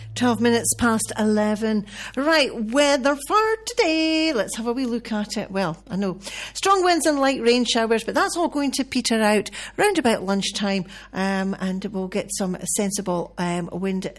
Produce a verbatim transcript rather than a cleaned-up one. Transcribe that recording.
twelve minutes past eleven. Right, weather for today. Let's have a wee look at it. Well, I know. Strong winds and light rain showers, but that's all going to peter out round about lunchtime, um, and we'll get some sensible um, wind